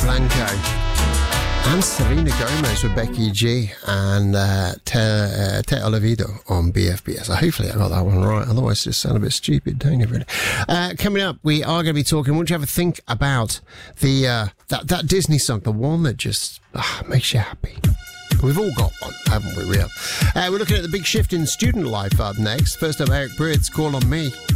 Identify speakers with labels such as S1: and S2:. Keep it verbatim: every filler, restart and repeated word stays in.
S1: Blanco. And Selena Gomez with Becky G and uh, Te, uh, Te Olivido on B F B S. So hopefully I got that one right. Otherwise, it just sound a bit stupid, don't you, really? Uh, coming up, we are going to be talking. What do you ever think about the uh, that, that Disney song, the one that just uh, makes you happy? We've all got one, haven't we? We have. Uh, we're looking at the big shift in student life up next. First up, Eric Prydz, Call on Me.